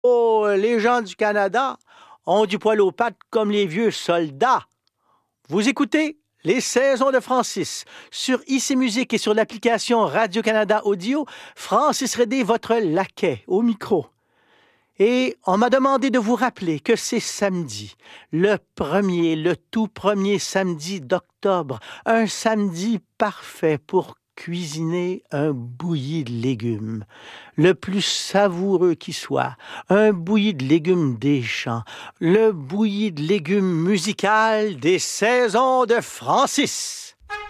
Oh, les gens du Canada ont du poil aux pattes comme les vieux soldats. Vous écoutez les saisons de Francis sur IC Musique et sur l'application Radio-Canada Audio. Francis Redé, votre laquais au micro. Et on m'a demandé de vous rappeler que c'est samedi, le tout premier samedi d'octobre, un samedi parfait pour cuisiner un bouilli de légumes, le plus savoureux qui soit, un bouilli de légumes des champs, le bouilli de légumes musical des saisons de Francis.